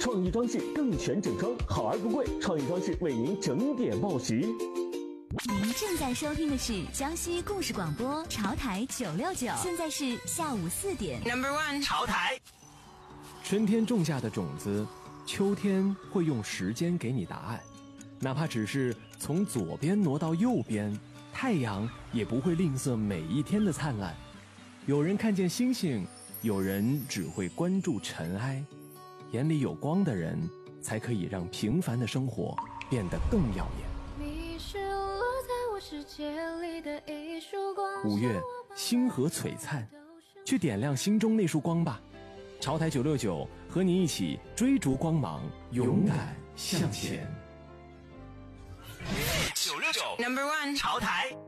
创意装饰更全整装，好而不贵，创意装饰为您整点报时。 您正在收听的是江西故事广播潮台969，现在是下午4点。 Number one， 潮台。 春天种下的种子，秋天会用时间给你答案。哪怕只是从左边挪到右边，太阳也不会吝啬每一天的灿烂。有人看见星星，有人只会关注尘埃。眼里有光的人，才可以让平凡的生活变得更耀眼。 你是落在我世界里的一束光。 5月，星河璀璨，去点亮心中那束光吧。潮台969和你一起追逐光芒，勇敢向前。 969 Number one， 潮台。